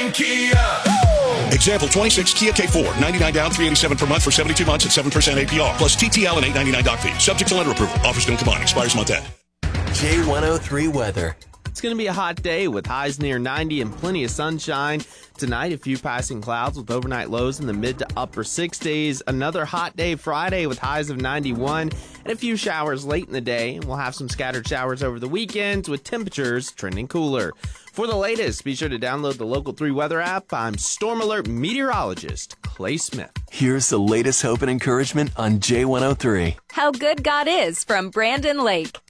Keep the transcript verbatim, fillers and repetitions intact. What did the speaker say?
from Kia. Example twenty-six Kia K four, ninety-nine down, three eighty-seven per month for seventy-two months at seven percent A P R. Plus T T L and eight ninety-nine doc fee. Subject to lender approval. Offers don't combine. Expires month end. J one oh three weather. It's going to be a hot day with highs near ninety and plenty of sunshine. Tonight, a few passing clouds with overnight lows in the mid to upper sixties. Another hot day Friday with highs of ninety-one and a few showers late in the day. We'll have some scattered showers over the weekend with temperatures trending cooler. For the latest, be sure to download the Local three Weather app. I'm Storm Alert meteorologist Clay Smith. Here's the latest hope and encouragement on J one oh three. How good God is from Brandon Lake.